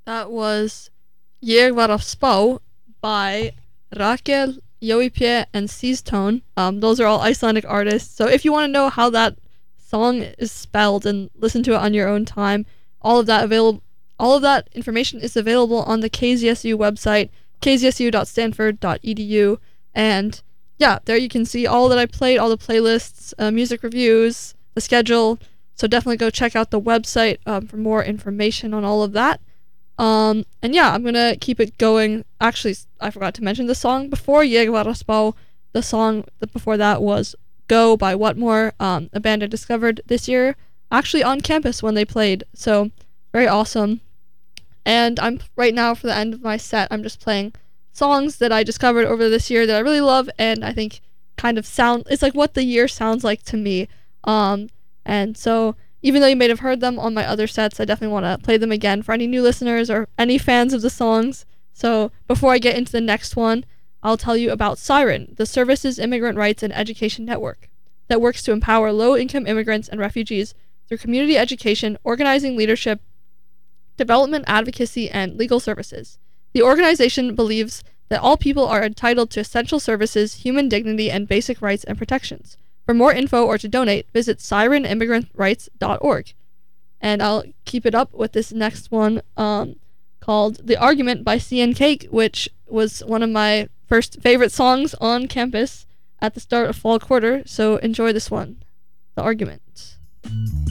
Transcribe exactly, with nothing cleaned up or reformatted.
That was Jeg var Spå by Rakel, Joipie, and Seastone. Um, those are all Icelandic artists. So if you want to know how that song is spelled and listen to it on your own time, all of that available, all of that information is available on the K Z S U website, k z s u dot stanford dot e d u. And yeah, there you can see all that I played, all the playlists, uh, music reviews, the schedule. So definitely go check out the website um, for more information on all of that. Um, and yeah, I'm gonna keep it going. Actually, I forgot to mention the song before, Jeg var Spå. The song that before that was Go by Whatmore, um, a band I discovered this year, actually on campus when they played. So very awesome. And I'm right now for the end of my set, I'm just playing songs that I discovered over this year that I really love and I think kind of sound, it's like what the year sounds like to me. Um, and so even though you may have heard them on my other sets, I definitely want to play them again for any new listeners or any fans of the songs. So before I get into the next one, I'll tell you about Siren, the Services, Immigrant Rights, and Education Network that works to empower low-income immigrants and refugees through community education, organizing leadership, development advocacy, and legal services. The organization believes that all people are entitled to essential services, human dignity, and basic rights and protections. For more info or to donate, visit siren immigrant rights dot org. And I'll keep it up with this next one um, called The Argument by C N Cake, which was one of my first favorite songs on campus at the start of fall quarter. So enjoy this one, The Argument.